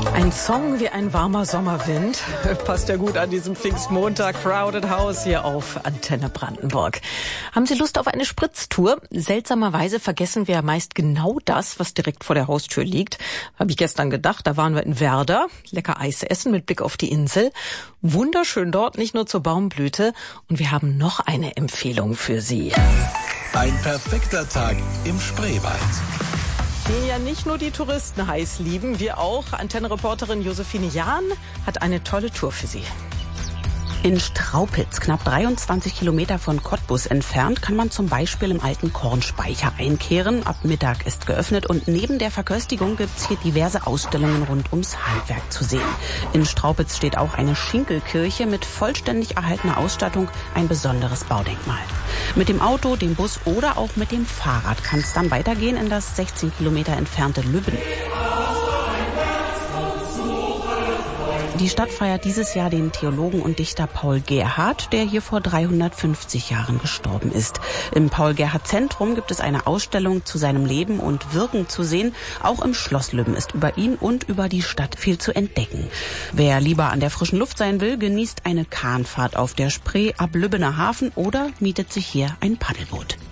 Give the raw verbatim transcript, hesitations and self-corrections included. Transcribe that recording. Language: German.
Ein Song wie ein warmer Sommerwind. Passt ja gut an diesem Pfingstmontag. Crowded House hier auf Antenne Brandenburg. Haben Sie Lust auf eine Spritztour? Seltsamerweise vergessen wir ja meist genau das, was direkt vor der Haustür liegt. Habe ich gestern gedacht. Da waren wir in Werder. Lecker Eis essen mit Blick auf die Insel. Wunderschön dort, nicht nur zur Baumblüte. Und wir haben noch eine Empfehlung für Sie. Ein perfekter Tag im Spreewald. Den ja nicht nur die Touristen heiß lieben, wir auch. Antenne-Reporterin Josephine Jahn hat eine tolle Tour für Sie. In Straupitz, knapp dreiundzwanzig Kilometer von Cottbus entfernt, kann man zum Beispiel im alten Kornspeicher einkehren. Ab Mittag ist geöffnet und neben der Verköstigung gibt's hier diverse Ausstellungen rund ums Handwerk zu sehen. In Straupitz steht auch eine Schinkelkirche mit vollständig erhaltener Ausstattung, ein besonderes Baudenkmal. Mit dem Auto, dem Bus oder auch mit dem Fahrrad kann es dann weitergehen in das sechzehn Kilometer entfernte Lübben. Die Stadt feiert dieses Jahr den Theologen und Dichter Paul Gerhardt, der hier vor dreihundertfünfzig Jahren gestorben ist. Im Paul-Gerhardt-Zentrum gibt es eine Ausstellung zu seinem Leben und Wirken zu sehen. Auch im Schloss Lübben ist über ihn und über die Stadt viel zu entdecken. Wer lieber an der frischen Luft sein will, genießt eine Kahnfahrt auf der Spree ab Lübbener Hafen oder mietet sich hier ein Paddelboot.